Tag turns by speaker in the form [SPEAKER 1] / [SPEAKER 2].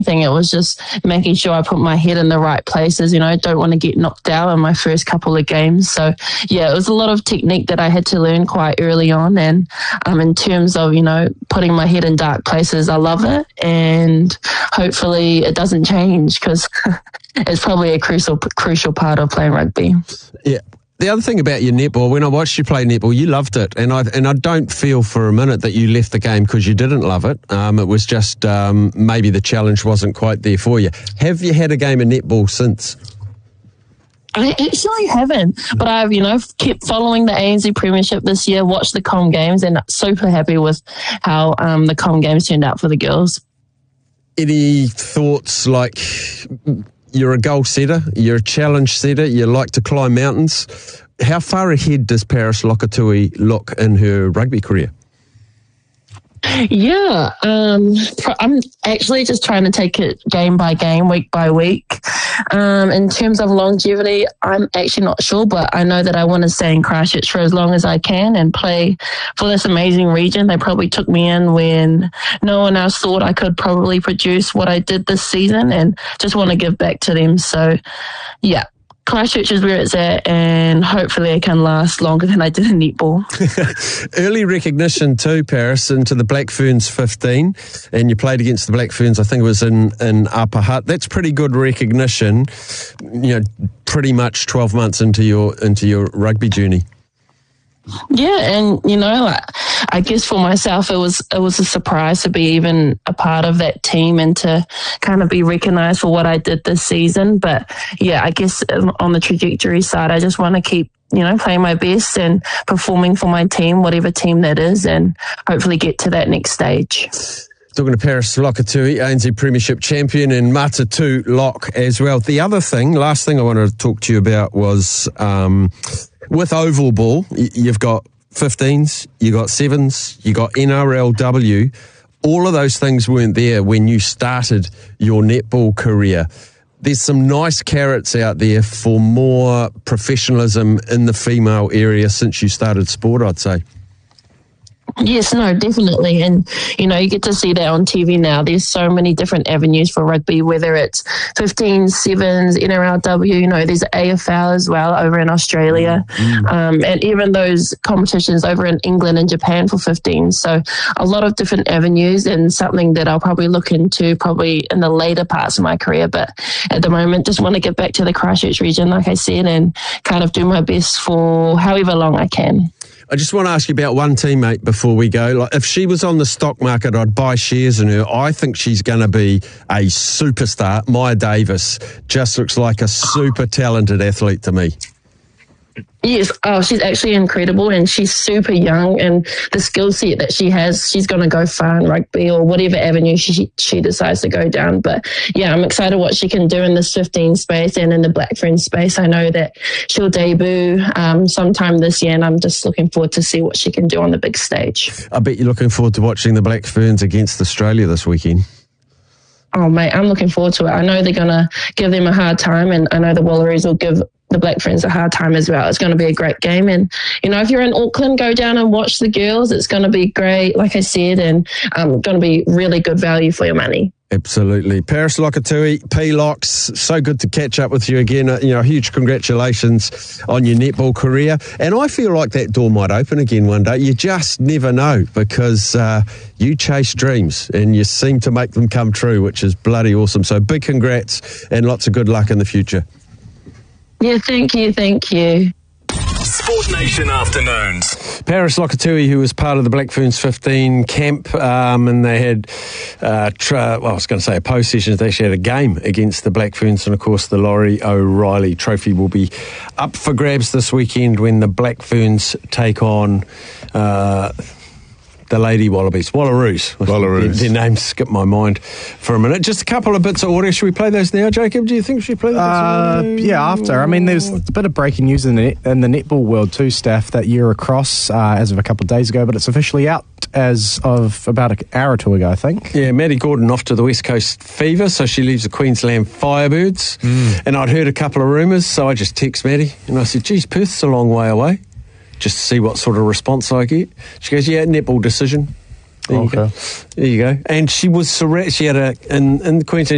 [SPEAKER 1] thing. It was just making sure I put my head in the right places. Don't want to get knocked out in my first couple of games. So, yeah, it was a lot of technique that I had to learn quite early on. And in terms of, putting my head in dark places, I love it. And hopefully it doesn't change because it's probably a crucial part of playing rugby.
[SPEAKER 2] Yeah. The other thing about your netball, when I watched you play netball, you loved it, and I don't feel for a minute that you left the game because you didn't love it. It was just maybe the challenge wasn't quite there for you. Have you had a game of netball since?
[SPEAKER 1] I actually haven't, but I've, kept following the ANZ Premiership this year, watched the Com Games, and super happy with how the Com Games turned out for the girls.
[SPEAKER 2] Any thoughts like... You're a goal setter, you're a challenge setter, you like to climb mountains. How far ahead does Paris Lokatui look in her rugby career?
[SPEAKER 1] Yeah, I'm actually just trying to take it game by game, week by week. In terms of longevity, I'm actually not sure, but I know that I want to stay in Christchurch for as long as I can and play for this amazing region. They probably took me in when no one else thought I could probably produce what I did this season, and just want to give back to them. So, yeah. Christchurch is where it's at, and hopefully I can last longer than I did in netball.
[SPEAKER 2] Early recognition too, Paris, into the Black Ferns 15, and you played against the Black Ferns, I think it was in Upper Hutt. That's pretty good recognition, pretty much 12 months into your rugby journey.
[SPEAKER 1] Yeah, and I guess for myself it was a surprise to be even a part of that team and to kind of be recognised for what I did this season. But yeah, I guess on the trajectory side, I just want to keep playing my best and performing for my team, whatever team that is, and hopefully get to that next stage.
[SPEAKER 2] Talking to Paris Lokatui, ANZ Premiership champion, and Matatu Lock as well. The other thing, last thing I wanted to talk to you about was with oval ball, you've got 15s, you got 7s, you got NRLW. All of those things weren't there when you started your netball career. There's some nice carrots out there for more professionalism in the female area since you started sport, I'd say.
[SPEAKER 1] Yes, no, definitely. And, you get to see that on TV now. There's so many different avenues for rugby, whether it's 15s, 7s, NRLW, there's AFL as well over in Australia. And even those competitions over in England and Japan for 15s. So a lot of different avenues, and something that I'll probably look into probably in the later parts of my career. But at the moment, just want to get back to the Christchurch region, like I said, and kind of do my best for however long I can.
[SPEAKER 2] I just want to ask you about one teammate before we go. Like, if she was on the stock market, I'd buy shares in her. I think she's going to be a superstar. Maya Davis just looks like a super talented athlete to me.
[SPEAKER 1] Yes, she's actually incredible, and she's super young, and the skill set that she has, she's going to go far in rugby or whatever avenue she decides to go down. But yeah, I'm excited what she can do in this 15 space and in the Black Ferns space. I know that she'll debut sometime this year, and I'm just looking forward to see what she can do on the big stage.
[SPEAKER 2] I bet you're looking forward to watching the Black Ferns against Australia this weekend.
[SPEAKER 1] Oh, mate, I'm looking forward to it. I know they're going to give them a hard time, and I know the Wallaroos will give the Black Ferns a hard time as well. It's going to be a great game. And, if you're in Auckland, go down and watch the girls. It's going to be great, like I said, and going to be really good value for your money.
[SPEAKER 2] Absolutely. Paris Lokatui, P-Locks, so good to catch up with you again. Huge congratulations on your netball career. And I feel like that door might open again one day. You just never know, because you chase dreams and you seem to make them come true, which is bloody awesome. So big congrats and lots of good luck in the future.
[SPEAKER 1] Yeah, thank you.
[SPEAKER 3] Sport Nation Afternoons.
[SPEAKER 2] Paris Lokatui, who was part of the Black Ferns 15 camp, and they had, I was going to say opposed sessions. They actually had a game against the Black Ferns, and of course the Laurie O'Reilly Trophy will be up for grabs this weekend when the Black Ferns take on the Lady Wallabies. Wallaroos. Their names skipped my mind for a minute. Just a couple of bits of audio. Should we play those now, Jacob? Do you think we should play those?
[SPEAKER 4] Yeah, after. I mean, there's a bit of breaking news in the netball world too, Steph, that year across as of a couple of days ago, but it's officially out as of about an hour or two ago, I think.
[SPEAKER 2] Yeah, Maddie Gordon off to the West Coast Fever, so she leaves the Queensland Firebirds. And I'd heard a couple of rumours, so I just text Maddie and I said, geez, Perth's a long way away. Just to see what sort of response I get. She goes, yeah, netball decision. There you go. And she was, in Queensland,